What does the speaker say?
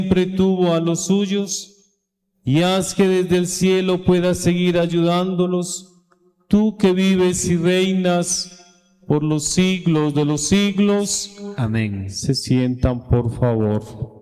siempre tuvo a los suyos, y haz que desde el cielo puedas seguir ayudándolos, tú que vives y reinas por los siglos de los siglos. Amén. Se sientan, por favor.